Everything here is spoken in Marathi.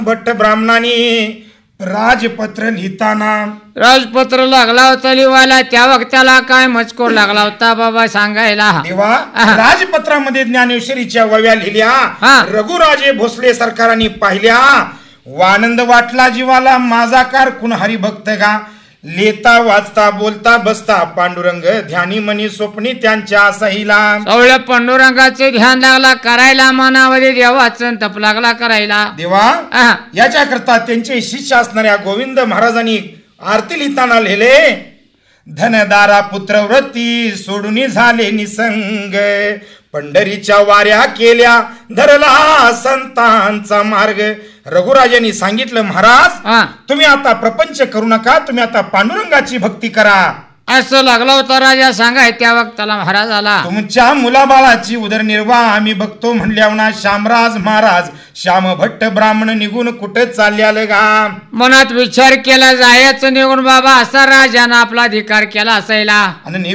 भट्ट ब्राह्मणाने राजपत्र लिहिताना राजपत्र लागला होता लिवायला, त्या वक्ताला काय मजकूर लागला होता बाबा सांगायला? देवा, राजपत्रामध्ये ज्ञानेश्वरीच्या वव्या लिहिल्या, रघुराजे भोसले सरकारांनी पाहिल्या, वानंद वाटला जीवाला माझा कार कुण हरिभक्त गा, लेता वाचता बोलता बसता पांडुरंग ध्यानी मनी स्वप्नी त्यांच्या सहीला. सवळ्या पांडुरंगाचे ध्यान लागला करायला, मनामध्ये देवाचं तप लागला करायला. देवा, याच्या करता त्यांचे शिष्य असणाऱ्या गोविंद महाराजांनी आरती लिहिताना लिहिले, धनदारा पुत्रव्रती सोडून झाले निसंग, पंढरीच्या वाऱ्या केल्या धरला संतांचा मार्ग. रघुराजांनी सांगितलं, महाराज तुम्ही आता प्रपंच करू नका, तुम्ही आता पांडुरंगाची भक्ती करा, असं लागला होता राजा सांगाय. त्या वक्ताला महाराज आला, तुमच्या मुलाबाळाची उदरनिर्वाह आम्ही बघतो म्हणल्यावर ना श्यामराज महाराज श्याम भट्ट ब्राह्मण निघून कुठे चालले गा. मनात विचार केला जायचं निघून बाबा, असा राजानं आपला अधिकार केला असायला. आणि